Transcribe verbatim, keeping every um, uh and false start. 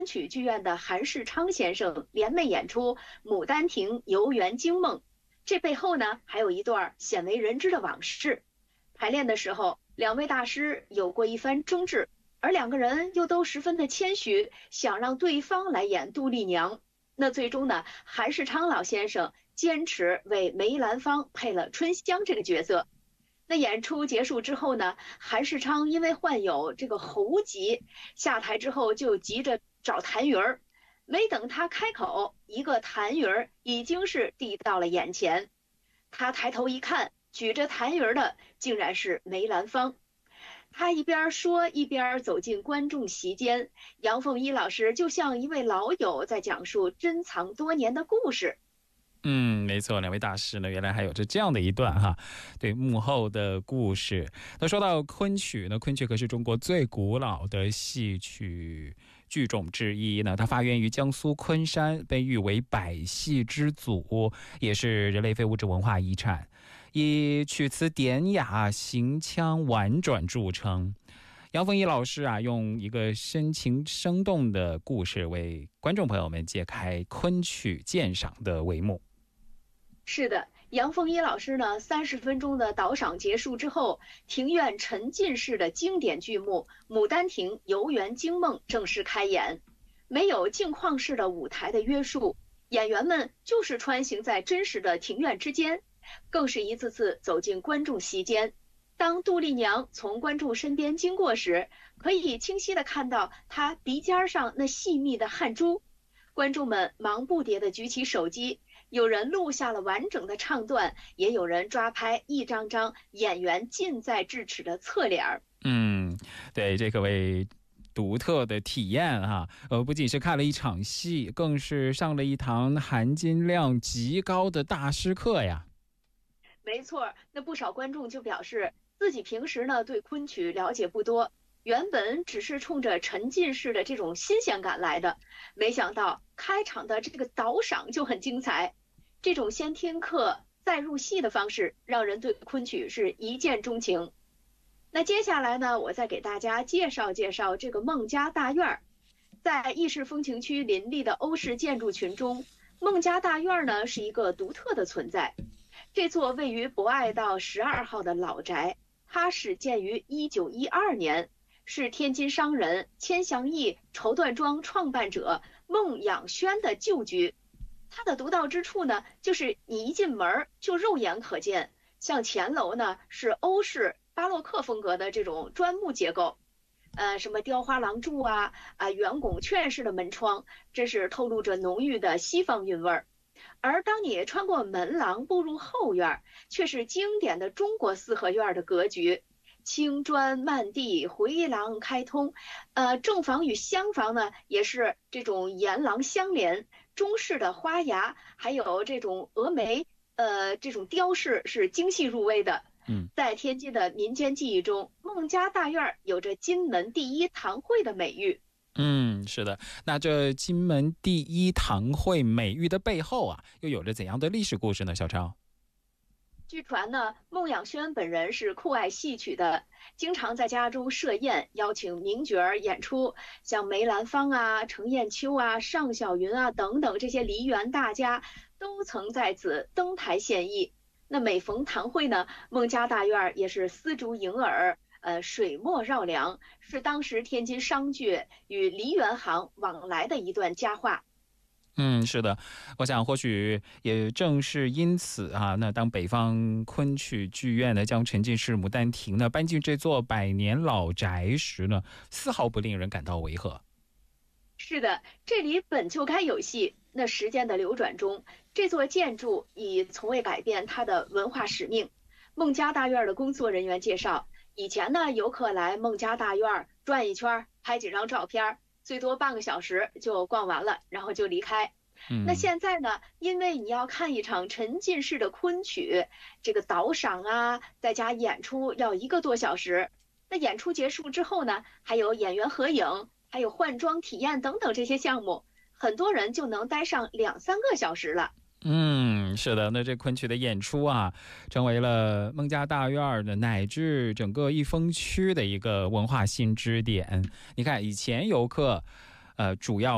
曲剧院的韩世昌先生联袂演出《牡丹亭游园惊梦》，这背后呢还有一段鲜为人知的往事。排练的时候，两位大师有过一番争执，而两个人又都十分的谦虚，想让对方来演杜丽娘。那最终呢，韩世昌老先生坚持为梅兰芳配了春香这个角色。那演出结束之后呢，韩世昌因为患有这个喉疾，下台之后就急着找痰盂儿，没等他开口，一个痰盂儿已经是递到了眼前。他抬头一看，举着痰盂儿的竟然是梅兰芳。他一边说一边走进观众席间，杨凤仪老师就像一位老友在讲述珍藏多年的故事。 嗯，没错，两位大师呢，原来还有着这样的一段哈，对幕后的故事。那说到昆曲呢，昆曲可是中国最古老的戏曲剧种之一呢，它发源于江苏昆山，被誉为百戏之祖，也是人类非物质文化遗产，以曲词典雅、行腔婉转著称。杨凤仪老师啊，用一个深情生动的故事为观众朋友们揭开昆曲鉴赏的帷幕。 是的，杨凤仪老师呢，三十分钟的导赏结束之后，庭院沉浸式的经典剧目《牡丹亭游园惊梦》正式开演。没有镜框式的舞台的约束，演员们就是穿行在真实的庭院之间，更是一次次走进观众席间。当杜丽娘从观众身边经过时，可以清晰地看到她鼻尖上那细密的汗珠。观众们忙不迭地举起手机，有人录下了完整的唱段，也有人抓拍一张张演员近在咫尺的侧脸。 嗯，对，这可谓独特的体验哈。呃，不仅是看了一场戏，更是上了一堂含金量极高的大师课呀。 没错，那不少观众就表示，自己平时呢对昆曲了解不多，原本只是冲着沉浸式的这种新鲜感来的，没想到开场的这个导赏就很精彩。这种先听课再入戏的方式，让人对昆曲是一见钟情。那接下来呢，我再给大家介绍介绍这个孟家大院。在意式风情区林立的欧式建筑群中，孟家大院呢是一个独特的存在。这座位于博爱道十二号的老宅，它始建于一九一二年，是天津商人千祥义绸缎庄创办者孟养轩的旧居。它的独到之处呢，就是你一进门就肉眼可见，像前楼呢是欧式巴洛克风格的这种砖木结构，呃，什么雕花廊柱啊啊，圆拱券式的门窗，这是透露着浓郁的西方韵味儿。而当你穿过门廊步入后院，却是经典的中国四合院的格局，青砖漫地，回廊开通，呃，正房与厢房呢也是这种檐廊相连，中式的花芽还有这种峨眉，呃，这种雕饰是精细入微的。 嗯， 在天津的民间记忆中，孟家大院有着金门第一堂会的美誉。 嗯，是的。那这金门第一堂会美誉的背后啊，又有着怎样的历史故事呢？小超， 据传呢，孟养轩本人是酷爱戏曲的，经常在家中设宴，邀请名角儿演出，像梅兰芳啊、程砚秋啊、尚小云啊等等这些梨园大家都曾在此登台献艺。那每逢堂会呢，孟家大院也是丝竹迎耳，呃，水墨绕梁，是当时天津商界与梨园行往来的一段佳话。 嗯，是的，我想或许也正是因此啊，那当北方昆曲剧院呢将沉浸式牡丹亭呢搬进这座百年老宅时呢，丝毫不令人感到违和。 是的，这里本就该有戏。那时间的流转中，这座建筑已从未改变它的文化使命。孟家大院的工作人员介绍，以前呢，游客来孟家大院转一圈，拍几张照片，最多半个小时就逛完了，然后就离开。 嗯， 那现在呢，因为你要看一场沉浸式的昆曲，这个导赏啊，再加演出要一个多小时。那演出结束之后呢，还有演员合影，还有换装体验等等这些项目，很多人就能待上两三个小时了。 嗯，是的，那这昆曲的演出啊，成为了孟家大院的乃至整个益丰区的一个文化新支点。你看，以前游客，呃，主要